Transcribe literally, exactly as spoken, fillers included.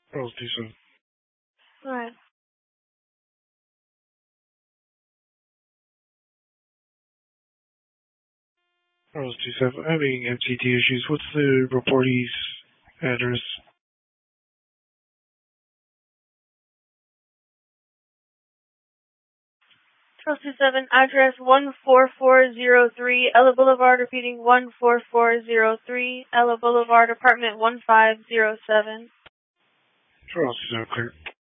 Charles D seven. Alright. Charles D seven. I'm having M T T issues. What's the reportee's address? Charles D seven, address one four four zero three, Ella Boulevard, repeating one four four zero three, Ella Boulevard, apartment one five zero seven. Charles D seven, clear.